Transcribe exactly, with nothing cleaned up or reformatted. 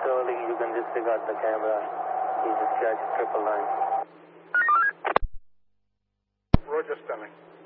Sterling, you can disregard the camera. You just catch triple line. Roger, Sterling.